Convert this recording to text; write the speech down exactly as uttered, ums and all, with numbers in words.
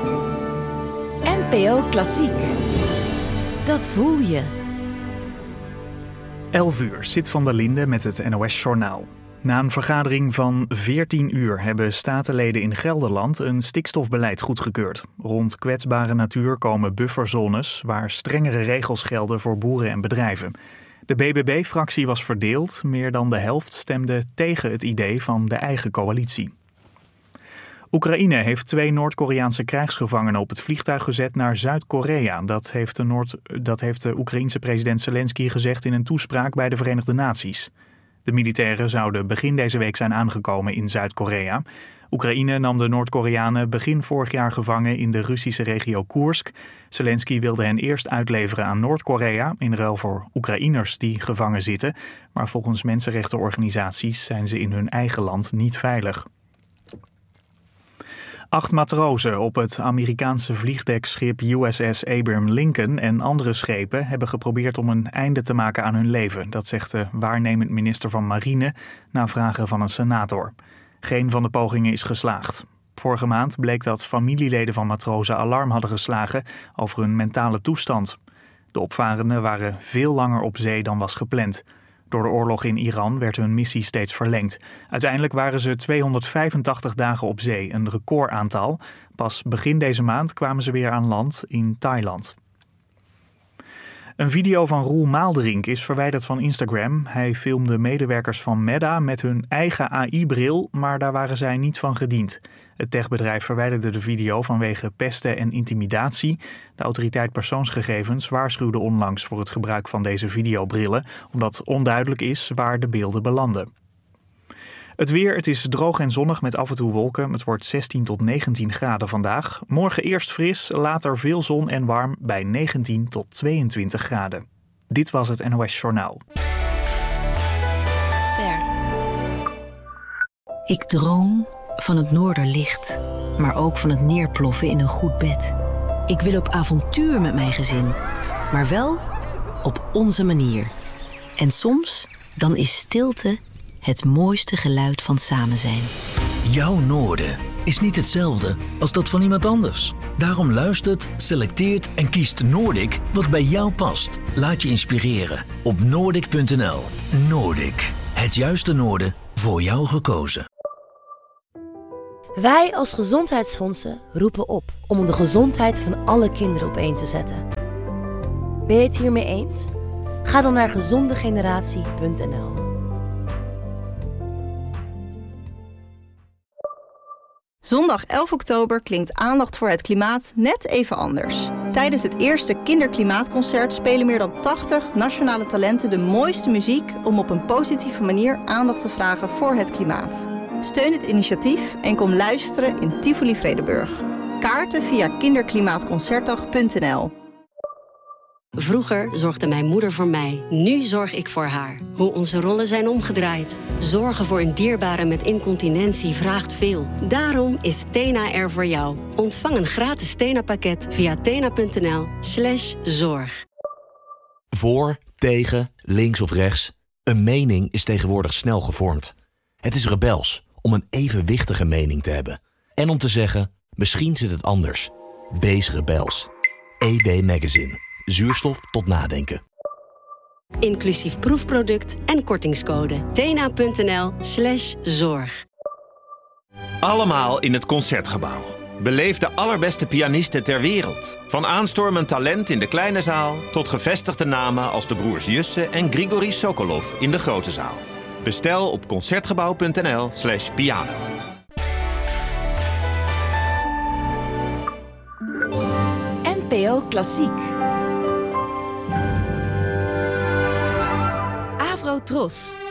N P O Klassiek. Dat voel je. elf uur, Sit van der Linde met het N O S-journaal. Na een vergadering van veertien uur hebben statenleden in Gelderland een stikstofbeleid goedgekeurd. Rond kwetsbare natuur komen bufferzones waar strengere regels gelden voor boeren en bedrijven. De B B B-fractie was verdeeld. Meer dan de helft stemde tegen het idee van de eigen coalitie. Oekraïne heeft twee Noord-Koreaanse krijgsgevangenen op het vliegtuig gezet naar Zuid-Korea. Dat heeft de, Noord- dat heeft de Oekraïense president Zelensky gezegd in een toespraak bij de Verenigde Naties. De militairen zouden begin deze week zijn aangekomen in Zuid-Korea. Oekraïne nam de Noord-Koreanen begin vorig jaar gevangen in de Russische regio Koersk. Zelensky wilde hen eerst uitleveren aan Noord-Korea in ruil voor Oekraïners die gevangen zitten. Maar volgens mensenrechtenorganisaties zijn ze in hun eigen land niet veilig. Acht matrozen op het Amerikaanse vliegdekschip U S S Abraham Lincoln en andere schepen hebben geprobeerd om een einde te maken aan hun leven. Dat zegt de waarnemend minister van Marine na vragen van een senator. Geen van de pogingen is geslaagd. Vorige maand bleek dat familieleden van matrozen alarm hadden geslagen over hun mentale toestand. De opvarenden waren veel langer op zee dan was gepland. Door de oorlog in Iran werd hun missie steeds verlengd. Uiteindelijk waren ze tweehonderdvijfentachtig dagen op zee, een recordaantal. Pas begin deze maand kwamen ze weer aan land in Thailand. Een video van Roel Maalderink is verwijderd van Instagram. Hij filmde medewerkers van Meta met hun eigen A I-bril, maar daar waren zij niet van gediend. Het techbedrijf verwijderde de video vanwege pesten en intimidatie. De autoriteit persoonsgegevens waarschuwde onlangs voor het gebruik van deze videobrillen, omdat onduidelijk is waar de beelden belanden. Het weer, het is droog en zonnig met af en toe wolken. Het wordt zestien tot negentien graden vandaag. Morgen eerst fris, later veel zon en warm bij negentien tot tweeëntwintig graden. Dit was het N O S Journaal. Ster. Ik droom van het noorderlicht, maar ook van het neerploffen in een goed bed. Ik wil op avontuur met mijn gezin, maar wel op onze manier. En soms, dan is stilte het mooiste geluid van samen zijn. Jouw noorden is niet hetzelfde als dat van iemand anders. Daarom luistert, selecteert en kiest Noordic wat bij jou past. Laat je inspireren op Noordic punt n l. Noordic, het juiste noorden voor jou gekozen. Wij als gezondheidsfondsen roepen op om de gezondheid van alle kinderen op één te zetten. Ben je het hiermee eens? Ga dan naar gezondegeneratie punt n l. Zondag elf oktober klinkt aandacht voor het klimaat net even anders. Tijdens het eerste Kinderklimaatconcert spelen meer dan tachtig nationale talenten de mooiste muziek om op een positieve manier aandacht te vragen voor het klimaat. Steun het initiatief en kom luisteren in Tivoli Vredenburg. Kaarten via kinderklimaatconcertdag punt n l. Vroeger zorgde mijn moeder voor mij, nu zorg ik voor haar. Hoe onze rollen zijn omgedraaid. Zorgen voor een dierbare met incontinentie vraagt veel. Daarom is Tena er voor jou. Ontvang een gratis Tena-pakket via tena punt n l slash zorg. Voor, tegen, links of rechts. Een mening is tegenwoordig snel gevormd. Het is rebels om een evenwichtige mening te hebben. En om te zeggen, misschien zit het anders. Wees rebels. E B Magazine. Zuurstof tot nadenken. Inclusief proefproduct en kortingscode. tena punt n l slash zorg. Allemaal in het Concertgebouw. Beleef de allerbeste pianisten ter wereld. Van aanstormend talent in de kleine zaal tot gevestigde namen als de broers Jusse en Grigori Sokolov in de grote zaal. Bestel op concertgebouw punt n l slash piano. N P O Klassiek. Avro Tros.